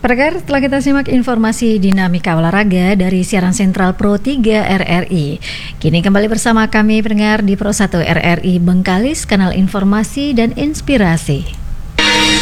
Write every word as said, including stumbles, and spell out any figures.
Pendengar, setelah kita simak informasi dinamika olahraga dari siaran sentral Pro tiga R R I. Kini kembali bersama kami pendengar di Pro satu R R I Bengkalis, kanal informasi dan inspirasi.